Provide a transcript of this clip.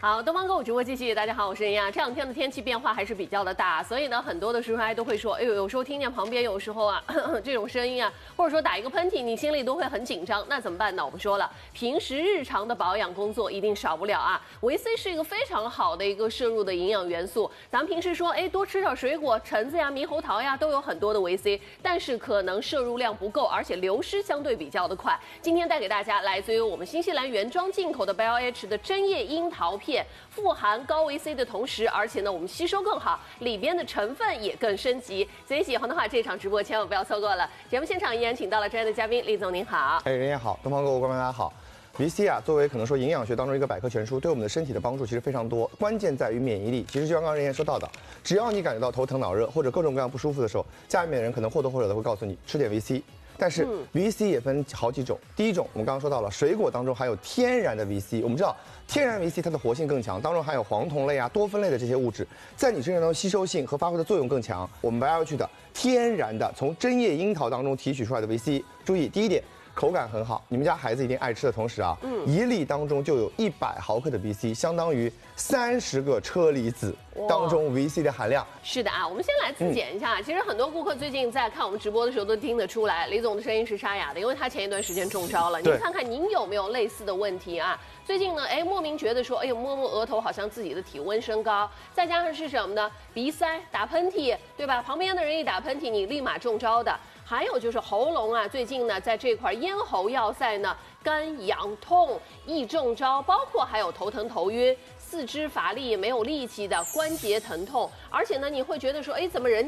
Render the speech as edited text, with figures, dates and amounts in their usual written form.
好，东方购物直播继续，大家好，我是任亚。这两天的天气变化还是比较的大，所以呢，很多的叔叔阿姨都会说，哎呦，有时候听见旁边有时候啊这种声音啊，或者说打一个喷嚏，你心里都会很紧张，那怎么办呢？我不说了，平时日常的保养工作一定少不了啊。维 C 是一个非常好的一个摄入的营养元素，咱们平时说，哎，多吃点水果，橙子呀、猕猴桃呀，都有很多的维 C， 但是可能摄入量不够，而且流失相对比较的快。今天带给大家来自于我们新西兰原装进口的 BioH 的针叶樱桃片。富含高维 C 的同时，而且呢，我们吸收更好，里边的成分也更升级。所以喜欢的话，这场直播千万不要错过了。节目现场依然请到了专业的嘉宾，李总您好。 任也好，东方购物观众大家好。维 C 啊，作为可能说营养学当中一个百科全书，对我们的身体的帮助其实非常多。关键在于免疫力。其实就像刚刚任也说到的，只要你感觉到头疼脑热或者各种各样不舒服的时候，家里面的人可能或多或少的会告诉你吃点维 C。但是维 C 也分好几种，第一种我们刚刚说到了，水果当中含有天然的维 C， 我们知道天然维 C 它的活性更强，当中含有黄酮类啊、多酚类的这些物质，在你身上当中吸收性和发挥的作用更强。我们BioH的天然的从针叶樱桃当中提取出来的维 C， 注意第一点。口感很好，你们家孩子一定爱吃的同时啊，一粒当中就有100毫克的 VC， 相当于30个车厘子当中 VC 的含量。 是的啊，我们先来自检一下。其实很多顾客最近在看我们直播的时候都听得出来，李总的声音是沙哑的，因为他前一段时间中招了。您看看您有没有类似的问题啊？最近呢，哎，莫名觉得说，哎呦，摸摸额头好像自己的体温升高，再加上是什么呢？鼻塞、打喷嚏，对吧？旁边的人一打喷嚏，你立马中招的。还有就是喉咙啊，最近呢，在这块咽喉要塞呢，干痒痛易中招，包括还有头疼头晕、四肢乏力、没有力气的关节疼痛，而且呢，你会觉得说，哎，怎么人